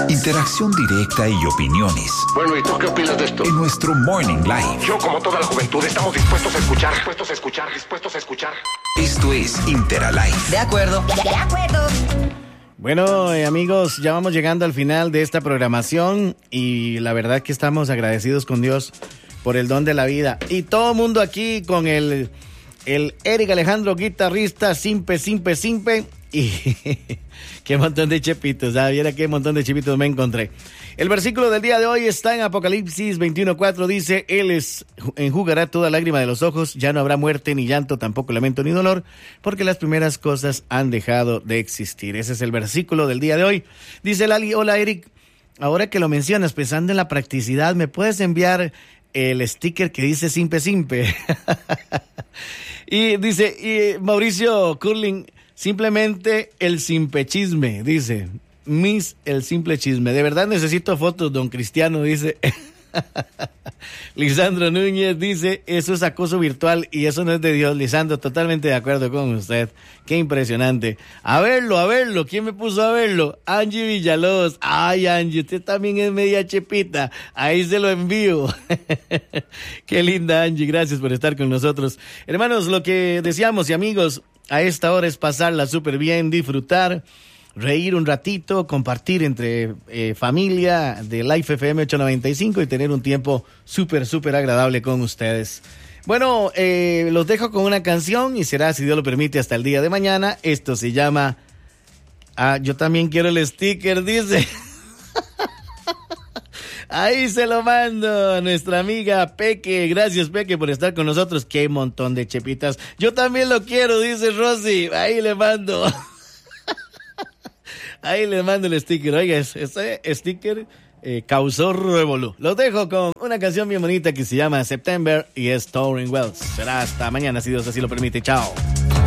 Interacción directa y opiniones. Bueno, ¿y tú qué opinas de esto? En nuestro Morning Live. Yo, como toda la juventud, estamos dispuestos a escuchar. Esto es Interalive. De acuerdo. Bueno, amigos, ya vamos llegando al final de esta programación y la verdad que estamos agradecidos con Dios por el don de la vida. Y todo el mundo aquí con el Eric Alejandro, guitarrista, simpe. Y qué montón de chepitos, viera qué montón de chepitos me encontré. El versículo del día de hoy está en Apocalipsis 21:4, dice: Él enjugará toda lágrima de los ojos, ya no habrá muerte, ni llanto, tampoco lamento, ni dolor, porque las primeras cosas han dejado de existir. Ese es el versículo del día de hoy. Dice Lali: hola Eric, ahora que lo mencionas, pensando en la practicidad, ¿me puedes enviar el sticker que dice simpe? Y dice Mauricio Curling: simplemente el simple chisme, dice. El simple chisme. De verdad necesito fotos, don Cristiano, dice. Lisandro Núñez dice: eso es acoso virtual y eso no es de Dios. Lisandro, totalmente de acuerdo con usted. Qué impresionante. A verlo. ¿Quién me puso a verlo? Angie Villalobos. Ay, Angie, usted también es media chepita. Ahí se lo envío. Qué linda, Angie. Gracias por estar con nosotros. Hermanos, lo que deseamos y amigos a esta hora es pasarla súper bien, disfrutar, reír un ratito, compartir entre familia de Life FM 895 y tener un tiempo súper agradable con ustedes. Bueno, los dejo con una canción y será, si Dios lo permite, hasta el día de mañana. Esto se llama... yo también quiero el sticker, dice. Ahí se lo mando a nuestra amiga Peque. Gracias, Peque, por estar con nosotros. Qué montón de chepitas. Yo también lo quiero, dice Rosy. Ahí le mando. Ahí le mando el sticker. Oiga, ese sticker causó revolú. Los dejo con una canción bien bonita que se llama September y es Touring Wells. Será hasta mañana, si Dios así lo permite. Chao.